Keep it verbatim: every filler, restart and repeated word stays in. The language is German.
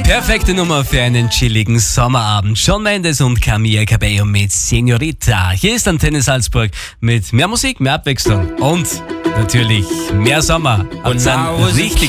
Perfekte Nummer für einen chilligen Sommerabend. Shawn Mendes und Camila Cabello mit Señorita. Hier ist Antenne Salzburg mit mehr Musik, mehr Abwechslung und natürlich mehr Sommer. Und dann richtig